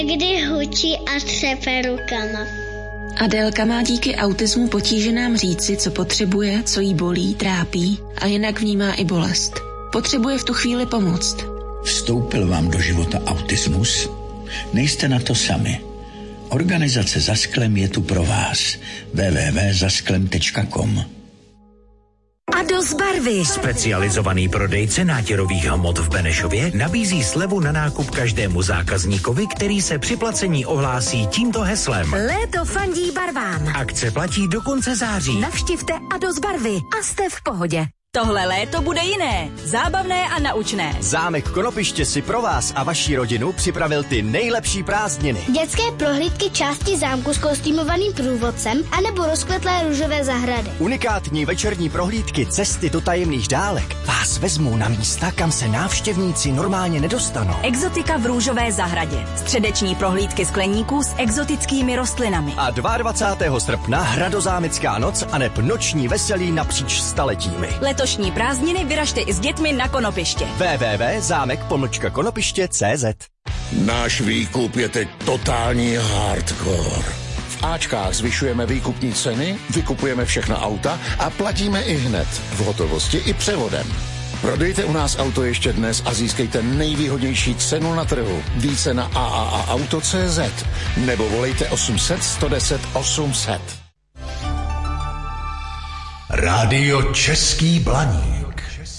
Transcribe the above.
Kdy hučí a třepe rukama. Adélka má díky autismu potíže nám říci, co potřebuje, co jí bolí, trápí a jinak vnímá i bolest. Potřebuje v tu chvíli pomoct. Vstoupil vám do života autismus? Nejste na to sami. Organizace Za sklem je tu pro vás. www.zasklem.com. Ados barvy. Specializovaný prodejce nátěrových hmot v Benešově nabízí slevu na nákup každému zákazníkovi, který se při placení ohlásí tímto heslem. Léto fandí barvám. Akce platí do konce září. Navštivte Ados barvy a jste v pohodě. Tohle léto bude jiné, zábavné a naučné. Zámek Konopiště si pro vás a vaši rodinu připravil ty nejlepší prázdniny. Dětské prohlídky části zámku s kostýmovaným průvodcem anebo rozkvetlé růžové zahrady. Unikátní večerní prohlídky Cesty do tajemných dálek vás vezmou na místa, kam se návštěvníci normálně nedostanou. Exotika v růžové zahradě. Středeční prohlídky skleníků s exotickými rostlinami. A 22. srpna Hradozámecká noc aneb noční veselí napříč staletími. Letošní prázdniny vyražte i s dětmi na Konopiště. www.zámek-konopiště.cz. Náš výkup je teď totální hardcore. V Ačkách zvyšujeme výkupní ceny, vykupujeme všechna auta a platíme i hned, v hotovosti i převodem. Prodejte u nás auto ještě dnes a získejte nejvýhodnější cenu na trhu. Více na AAAauto.cz nebo volejte 800 110 800. Rádio Český Blaník.